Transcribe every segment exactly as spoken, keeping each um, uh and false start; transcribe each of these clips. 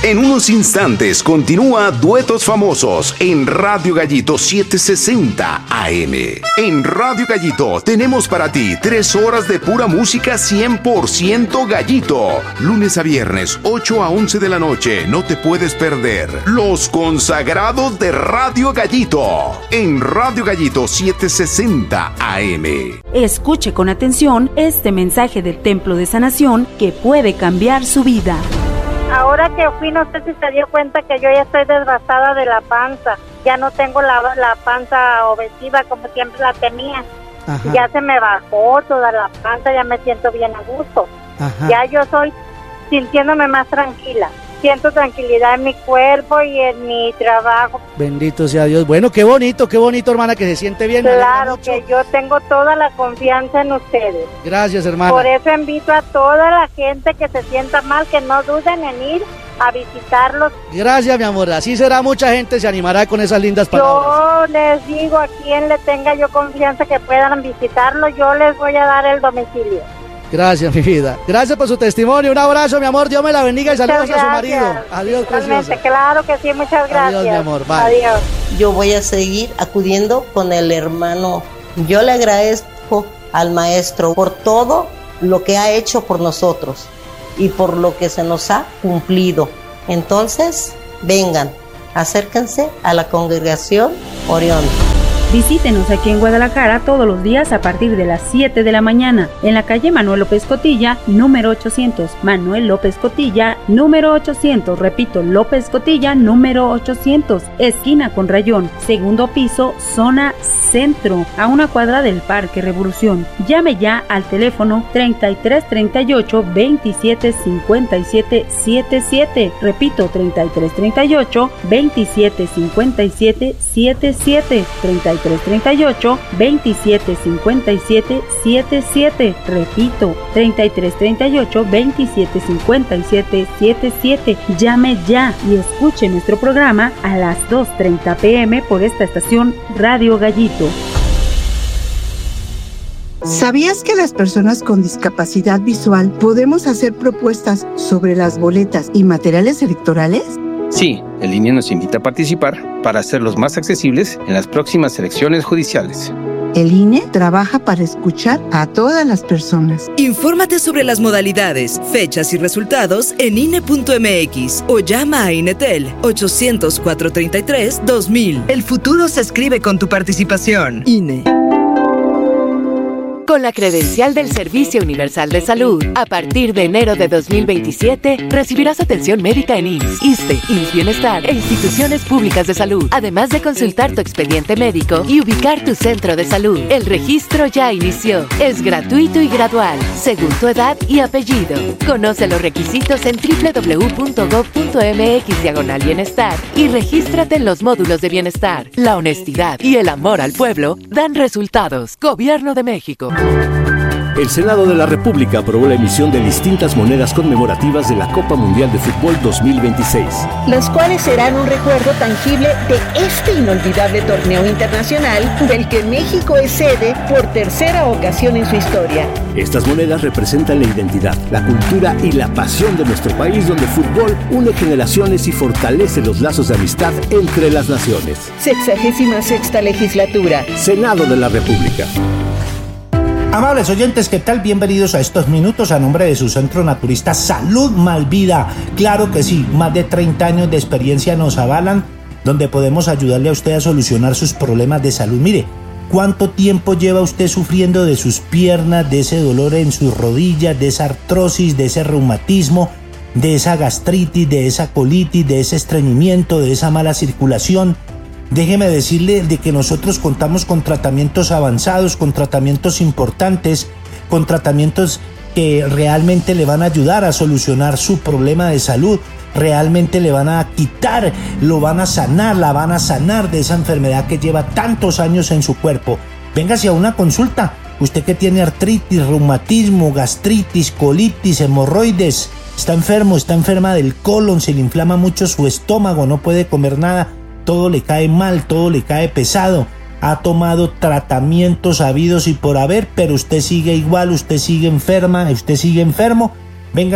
En unos instantes continúa Duetos Famosos en Radio Gallito setecientos sesenta A M. En Radio Gallito tenemos para ti tres horas de pura música cien por ciento gallito. Lunes a viernes, ocho a once de la noche. No te puedes perder Los Consagrados de Radio Gallito en Radio Gallito setecientos sesenta A M. Escuche con atención este mensaje del Templo de Sanación que puede cambiar su vida. Ahora que fui, no sé si se dio cuenta que yo ya estoy desgastada de la panza. Ya no tengo la, la panza obesiva como siempre la tenía. Ajá. Ya se me bajó toda la panza, ya me siento bien a gusto. Ajá. Ya yo estoy sintiéndome más tranquila. Siento tranquilidad en mi cuerpo y en mi trabajo. Bendito sea Dios. Bueno, qué bonito, qué bonito, hermana, que se siente bien. Claro que yo tengo toda la confianza en ustedes. Gracias, hermana. Por eso invito a toda la gente que se sienta mal, que no duden en ir a visitarlos. Gracias, mi amor. Así será, mucha gente se animará con esas lindas palabras. Yo les digo a quien le tenga yo confianza que puedan visitarlo, yo les voy a dar el domicilio. Gracias, mi vida. Gracias por su testimonio. Un abrazo, mi amor. Dios me la bendiga y saludos a su marido. Adiós, preciosa. Claro que sí, muchas gracias. Adiós, mi amor. Bye. Adiós. Yo voy a seguir acudiendo con el hermano. Yo le agradezco al maestro por todo lo que ha hecho por nosotros y por lo que se nos ha cumplido. Entonces, vengan, acérquense a la congregación Orión. Visítenos aquí en Guadalajara todos los días a partir de las siete de la mañana en la calle Manuel López Cotilla, número ochocientos. Manuel López Cotilla, número ochocientos. Repito, López Cotilla, número ochocientos. Esquina con Rayón, segundo piso, zona centro, a una cuadra del Parque Revolución. Llame ya al teléfono treinta y tres treinta y ocho veintisiete cincuenta y siete setenta y siete. Repito, treinta y tres treinta y ocho veintisiete cincuenta y siete setenta y siete. treinta y tres treinta y ocho veintisiete cincuenta y siete setenta y siete. Repito, treinta y tres treinta y ocho veintisiete cincuenta y siete setenta y siete. Llame ya y escuche nuestro programa a las dos treinta pm por esta estación Radio Gallito. ¿Sabías que las personas con discapacidad visual podemos hacer propuestas sobre las boletas y materiales electorales? Sí, el I N E nos invita a participar para hacerlos más accesibles en las próximas elecciones judiciales. El I N E trabaja para escuchar a todas las personas. Infórmate sobre las modalidades, fechas y resultados en I N E punto M X o llama a Inetel ochocientos, cuatrocientos treinta y tres, dos mil. El futuro se escribe con tu participación. I N E. Con la credencial del Servicio Universal de Salud, a partir de enero de dos mil veintisiete, recibirás atención médica en I M S S, ISSSTE, I M S S Bienestar e instituciones públicas de salud, además de consultar tu expediente médico y ubicar tu centro de salud. El registro ya inició. Es gratuito y gradual, según tu edad y apellido. Conoce los requisitos en doble u doble u doble u punto gob punto eme equis diagonal bienestar y regístrate en los módulos de bienestar. La honestidad y el amor al pueblo dan resultados. Gobierno de México. El Senado de la República aprobó la emisión de distintas monedas conmemorativas de la Copa Mundial de Fútbol dos mil veintiséis. Las cuales serán un recuerdo tangible de este inolvidable torneo internacional del que México es sede por tercera ocasión en su historia. Estas monedas representan la identidad, la cultura y la pasión de nuestro país, donde el fútbol une generaciones y fortalece los lazos de amistad entre las naciones. Sexagésima sexta legislatura. Senado de la República. Amables oyentes, ¿qué tal? Bienvenidos a estos minutos a nombre de su centro naturista Salud Malvida. Claro que sí, más de treinta años de experiencia nos avalan, donde podemos ayudarle a usted a solucionar sus problemas de salud. Mire, ¿cuánto tiempo lleva usted sufriendo de sus piernas, de ese dolor en sus rodillas, de esa artrosis, de ese reumatismo, de esa gastritis, de esa colitis, de ese estreñimiento, de esa mala circulación? Déjeme decirle de que nosotros contamos con tratamientos avanzados, con tratamientos importantes, con tratamientos que realmente le van a ayudar a solucionar su problema de salud, realmente le van a quitar, lo van a sanar, la van a sanar de esa enfermedad que lleva tantos años en su cuerpo. Véngase a una consulta, usted que tiene artritis, reumatismo, gastritis, colitis, hemorroides, está enfermo, está enferma del colon, se le inflama mucho su estómago, no puede comer nada, todo le cae mal, todo le cae pesado, ha tomado tratamientos habidos y por haber, pero usted sigue igual, usted sigue enferma, usted sigue enfermo, véngase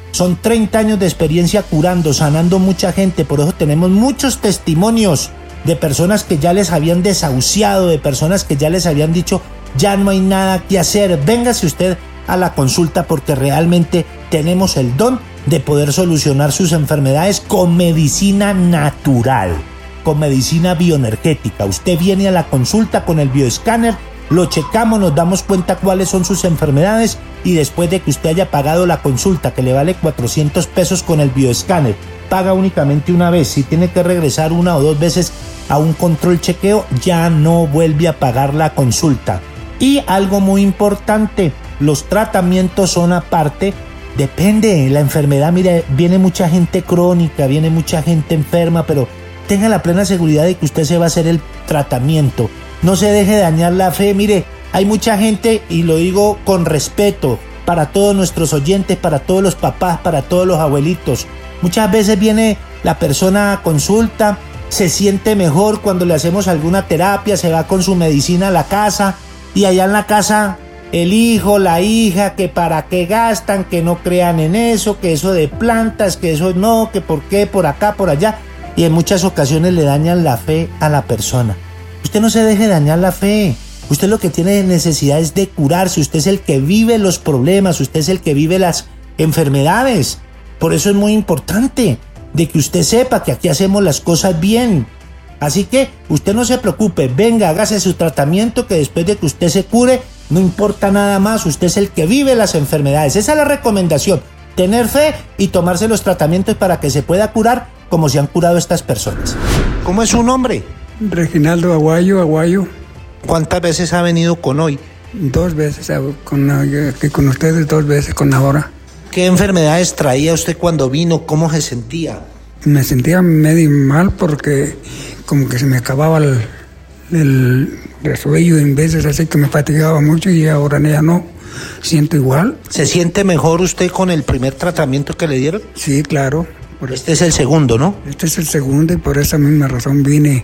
Son treinta años de experiencia curando, sanando mucha gente. Por eso tenemos muchos testimonios de personas que ya les habían desahuciado, de personas que ya les habían dicho, ya no hay nada que hacer. Véngase usted a la consulta porque realmente tenemos el don de poder solucionar sus enfermedades con medicina natural, con medicina bioenergética. Usted viene a la consulta con el bioescáner, lo checamos, nos damos cuenta cuáles son sus enfermedades y después de que usted haya pagado la consulta, que le vale cuatrocientos pesos con el bioescáner, paga únicamente una vez. Si tiene que regresar una o dos veces a un control chequeo, ya no vuelve a pagar la consulta. Y algo muy importante, los tratamientos son aparte. Depende de la enfermedad. Mire, viene mucha gente crónica, viene mucha gente enferma, pero tenga la plena seguridad de que usted se va a hacer el tratamiento. No se deje dañar la fe. Mire, hay mucha gente, y lo digo con respeto, para todos nuestros oyentes, para todos los papás, para todos los abuelitos. Muchas veces viene la persona a consulta, se siente mejor cuando le hacemos alguna terapia, se va con su medicina a la casa, y allá en la casa el hijo, la hija, que para qué gastan, que no crean en eso, que eso de plantas, que eso no, que por qué, por acá, por allá, y en muchas ocasiones le dañan la fe a la persona. Usted no se deje dañar la fe. Usted lo que tiene necesidad es de curarse. Usted es el que vive los problemas, usted es el que vive las enfermedades. Por eso es muy importante de que usted sepa que aquí hacemos las cosas bien. Así que usted no se preocupe, venga, hágase su tratamiento, que después de que usted se cure, no importa nada más, usted es el que vive las enfermedades. Esa es la recomendación, tener fe y tomarse los tratamientos para que se pueda curar como se han curado estas personas. ¿Cómo es su nombre? Reginaldo Aguayo, Aguayo. ¿Cuántas veces ha venido con hoy? Dos veces, con, aquí con ustedes, dos veces con ahora. ¿Qué enfermedades traía usted cuando vino? ¿Cómo se sentía? Me sentía medio mal porque como que se me acababa el, el resuello en veces, así que me fatigaba mucho y ahora ya no, siento igual. ¿Se siente mejor usted con el primer tratamiento que le dieron? Sí, claro. Este es el segundo, ¿no? Este es el segundo y por esa misma razón vine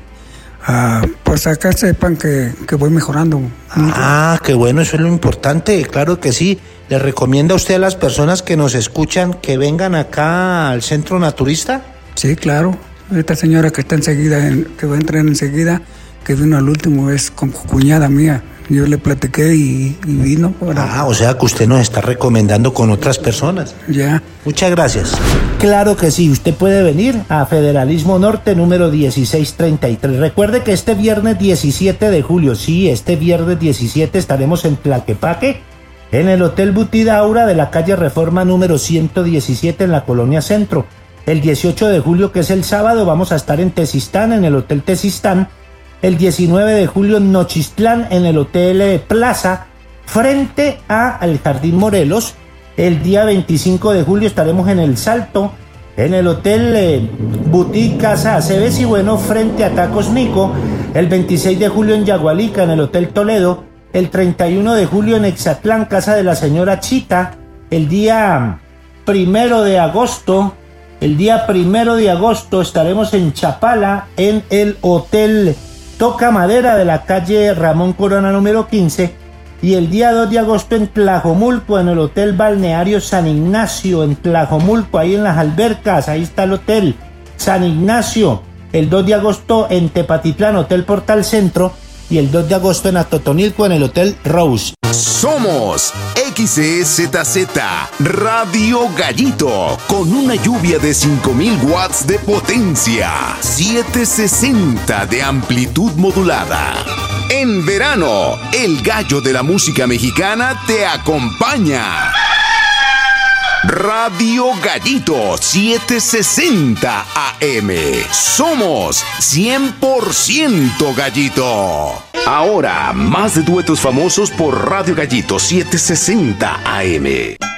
a, pues acá sepan que, que voy mejorando. Ah, qué bueno, eso es lo importante, claro que sí. ¿Le recomienda usted a las personas que nos escuchan que vengan acá al Centro Naturista? Sí, claro. Esta señora que está enseguida, que va a entrar enseguida, que vino al último, es como cuñada mía. Yo le platiqué y, y vino. Para... Ah, o sea que usted nos está recomendando con otras personas. Ya. Muchas gracias. Claro que sí, usted puede venir a Federalismo Norte número dieciséis treinta y tres. Recuerde que este viernes diecisiete de julio, sí, este viernes diecisiete estaremos en Tlaquepaque, en el Hotel Butidaura de la calle Reforma número ciento diecisiete en la Colonia Centro. El dieciocho de julio, que es el sábado, vamos a estar en Tezistán, en el Hotel Tezistán. El diecinueve de julio en Nochistlán, en el Hotel Plaza, frente al Jardín Morelos. El día veinticinco de julio estaremos en El Salto, en el Hotel eh, Boutique Casa Aceves y Bueno, frente a Tacos Nico. El veintiséis de julio en Yagualica, en el Hotel Toledo. El treinta y uno de julio en Exatlán, Casa de la Señora Chita. El día primero de agosto, el día primero de agosto estaremos en Chapala, en el Hotel Toca Madera de la calle Ramón Corona número quince, y el día dos de agosto en Tlajomulco, en el Hotel Balneario San Ignacio, en Tlajomulco, ahí en las albercas, ahí está el Hotel San Ignacio. El dos de agosto en Tepatitlán, Hotel Portal Centro, y el dos de agosto en Atotonilco, en el Hotel Rose. Somos X E Z Z Radio Gallito, con una lluvia de cinco mil watts de potencia, setecientos sesenta de amplitud modulada. En verano, el gallo de la música mexicana te acompaña. Radio Gallito setecientos sesenta A M. Somos cien por ciento Gallito. Ahora, más de duetos famosos por Radio Gallito setecientos sesenta A M.